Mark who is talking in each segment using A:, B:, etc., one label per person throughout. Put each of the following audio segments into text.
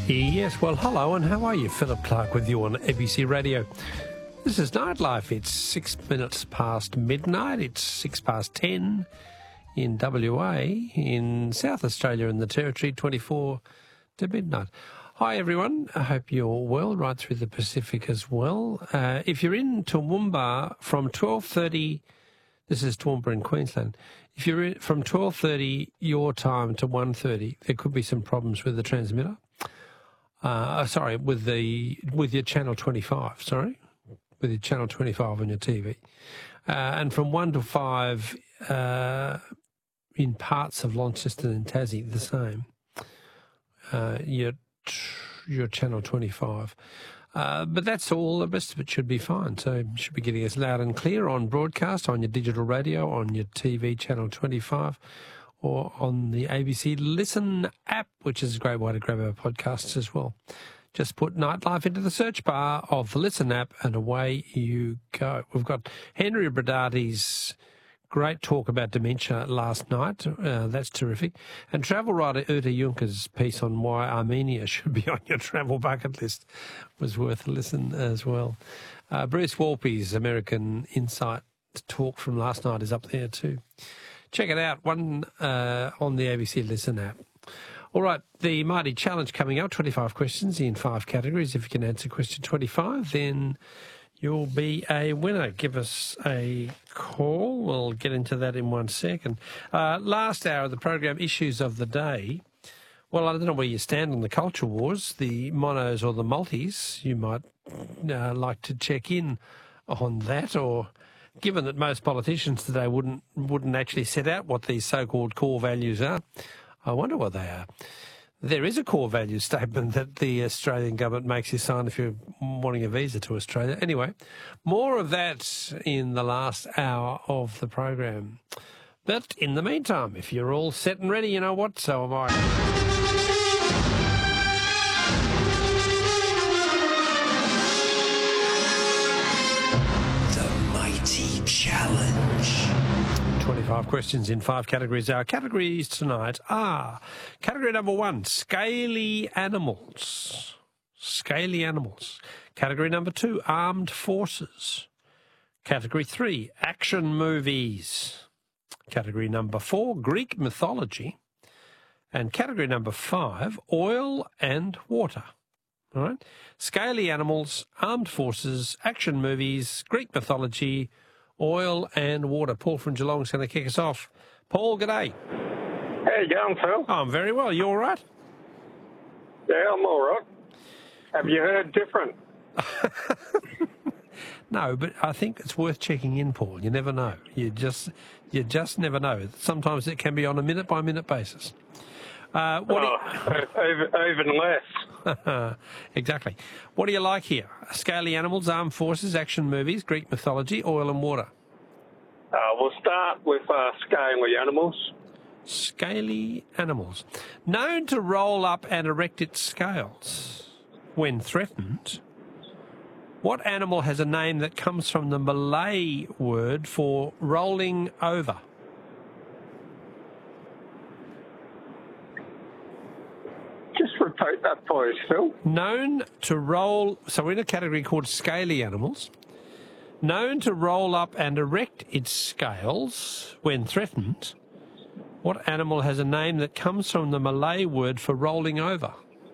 A: Yes, well, hello, and how are you? Philip Clark with you on ABC Radio. This is Nightlife. It's 6 minutes past midnight. It's 6 past 10 in WA, in South Australia and the Territory, 24 to midnight. Hi, everyone. I hope you're well, right through the Pacific as well. If you're in Toowoomba from 12:30, this is Toowoomba in Queensland. If you're in, from 12:30 your time to 1:30, there could be some problems with the transmitter. With your channel 25, with your channel 25 on your TV. And from 1 to 5 in parts of Launceston and Tassie, the same. Your channel 25. But that's all. The rest of it should be fine. So you should be getting us loud and clear on broadcast, on your digital radio, on your TV channel 25, or on the ABC Listen app, which is a great way to grab our podcasts as well. Just put Nightlife into the search bar of the Listen app and away you go. We've got Henry Brodati's great talk about dementia last night. That's terrific. And travel writer Uta Junker's piece on why Armenia should be on your travel bucket list was worth a listen as well. Bruce Walpy's American Insight talk from last night is up there too. Check it out, one on the ABC Listen app. All right, the Mighty Challenge coming up, 25 questions in 5 categories. If you can answer question 25, then you'll be a winner. Give us a call. We'll get into that in 1 second. Last hour of the program, Issues of the Day. Well, I don't know where you stand on the culture wars, the monos or the multis. You might like to check in on that, or given that most politicians today wouldn't actually set out what these so-called core values are, I wonder what they are. There is a core value statement that the Australian government makes you sign if you're wanting a visa to Australia. Anyway, more of that in the last hour of the program. But in the meantime, if you're all set and ready, you know what? So am I. Challenge. 25 questions in 5 categories. Our categories tonight are category number 1, scaly animals. Scaly animals. Category number 2, armed forces. Category 3, action movies. Category number 4, Greek mythology. And category number 5, oil and water. All right? Scaly animals, armed forces, action movies, Greek mythology, oil and water. Paul from Geelong's going to kick us off. Paul, g'day.
B: How you going, Phil?
A: Oh, I'm very well. You all right?
B: Yeah, I'm all right. Have you heard different?
A: No, but I think it's worth checking in, Paul. You never know. You just never know. Sometimes it can be on a minute-by-minute basis.
B: Even less.
A: Exactly. What do you like here? Scaly animals, armed forces, action movies, Greek mythology, oil and water.
B: We'll start with scaly animals.
A: Scaly animals. Known to roll up and erect its scales when threatened, what animal has a name that comes from the Malay word for rolling over?
B: Just repeat that, please, Phil.
A: Known to roll... So we're in a category called scaly animals. Known to roll up and erect its scales when threatened, what animal has a name that comes from the Malay word for rolling over?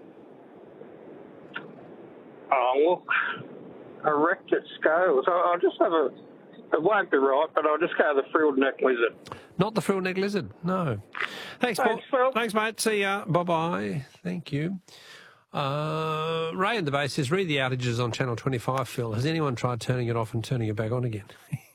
B: Oh, look, erect its scales. I'll just have a... It won't be right, but I'll just go the frilled neck lizard.
A: Not the frilled neck lizard, no. Thanks, Paul.
B: Phil.
A: Thanks, mate. See ya. Bye-bye. Thank you. Ray in the base says, read the outages on Channel 25, Phil. Has anyone tried turning it off and turning it back on again?